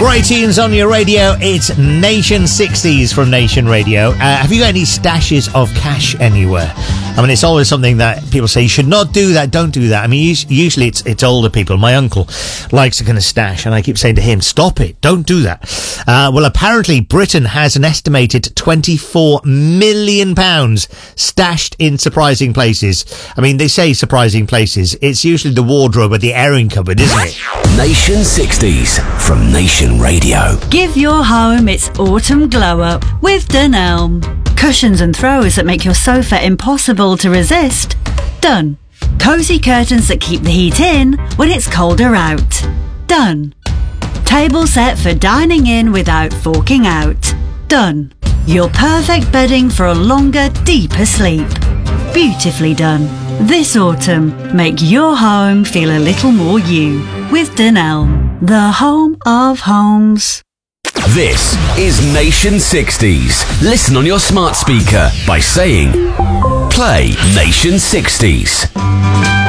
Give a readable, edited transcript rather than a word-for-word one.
Great tunes on your radio. It's Nation 60s from Nation Radio. Have you got any stashes of cash anywhere? I mean, it's always something that people say, you should not do that, don't do that. I mean, usually it's older people. My uncle likes a kind of stash, and I keep saying to him, stop it, don't do that. Well, apparently Britain has an estimated £24 million stashed in surprising places. I mean, they say surprising places. It's usually the wardrobe or the airing cupboard, isn't it? Nation 60s from Nation Radio. Give your home its autumn glow up with Dunelm. Cushions and throws that make your sofa impossible to resist. Done. Cosy curtains that keep the heat in when it's colder out. Done. Table set for dining in without forking out. Done. Your perfect bedding for a longer, deeper sleep. Beautifully done. This autumn, make your home feel a little more you with Dunelm, the home of homes. This is Nation 60s. Listen on your smart speaker by saying, play Nation 60s.